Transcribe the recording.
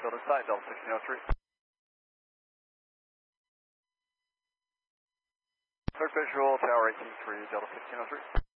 Build a site, Delta 1603. Third visual, Tower 18-3, Delta 1603.